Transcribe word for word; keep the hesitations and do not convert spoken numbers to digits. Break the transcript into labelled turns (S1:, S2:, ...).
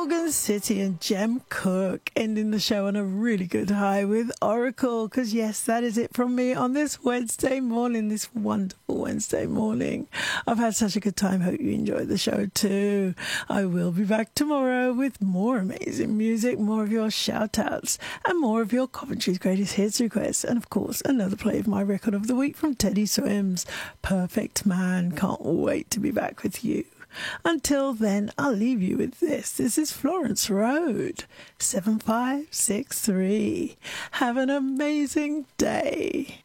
S1: Gorgon City and Jem Cook, ending the show on a really good high with Oracle, because yes, that is it from me on this Wednesday morning, this wonderful Wednesday morning. I've had such a good time. Hope you enjoyed the show too. I will be back tomorrow with more amazing music, more of your shout outs, and more of your Coventry's greatest hits requests, and of course another play of my record of the week from Teddy Swims, Perfect Man. Can't wait to be back with you. Until then, I'll leave you with this. This is Florence Road, seven five six three. Have an amazing day.